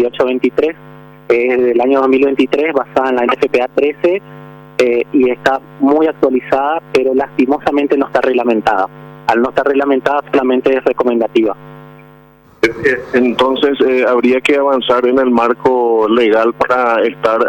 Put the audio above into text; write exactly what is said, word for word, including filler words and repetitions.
ocho veintitrés, es del año dos mil veintitrés, basada en la N F P A trece, eh, y está muy actualizada, pero lastimosamente no está reglamentada. Al no estar reglamentada, solamente es recomendativa. Entonces, eh, habría que avanzar en el marco legal para estar